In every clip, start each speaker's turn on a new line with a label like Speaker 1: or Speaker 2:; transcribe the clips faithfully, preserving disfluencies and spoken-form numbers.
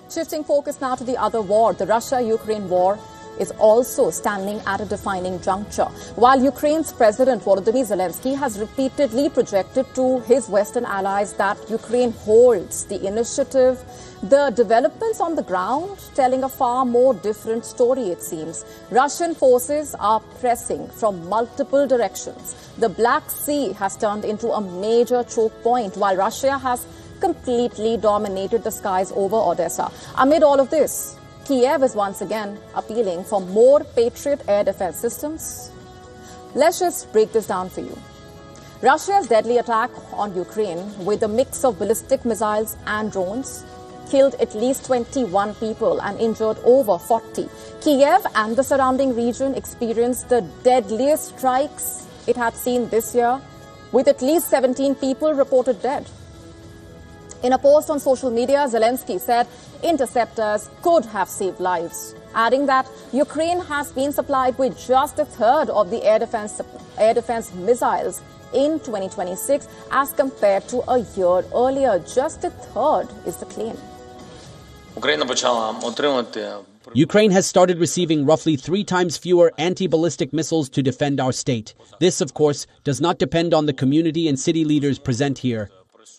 Speaker 1: Shifting focus now to the other war, the Russia-Ukraine war is also standing at a defining juncture. While Ukraine's President Volodymyr Zelensky has repeatedly projected to his Western allies that Ukraine holds the initiative, the developments on the ground telling a far more different story, it seems. Russian forces are pressing from multiple directions. The Black Sea has turned into a major choke point, while Russia has completely dominated the skies over Odessa. Amid all of this, Kiev is once again appealing for more Patriot air defense systems. Let's just break this down for you. Russia's deadly attack on Ukraine with a mix of ballistic missiles and drones killed at least twenty-one people and injured over forty. Kiev and the surrounding region experienced the deadliest strikes it had seen this year, with at least seventeen people reported dead. In a post on social media, Zelensky said interceptors could have saved lives, adding that Ukraine has been supplied with just a third of the air defense, air defense missiles in twenty twenty-six as compared to a year earlier. Just a third is the claim.
Speaker 2: Ukraine has started receiving roughly three times fewer anti-ballistic missiles to defend our state. This, of course, does not depend on the community and city leaders present here.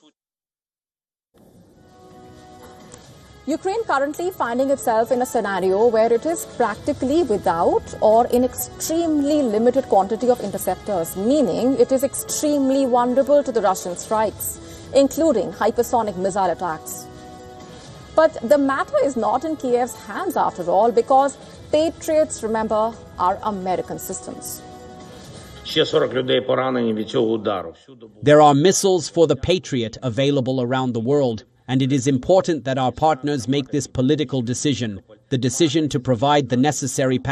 Speaker 1: Ukraine currently finding itself in a scenario where it is practically without or in extremely limited quantity of interceptors, meaning it is extremely vulnerable to the Russian strikes, including hypersonic missile attacks. But the matter is not in Kiev's hands after all, because Patriots, remember, are American systems.
Speaker 2: There are missiles for the Patriot available around the world, and it is important that our partners make this political decision, the decision to provide the necessary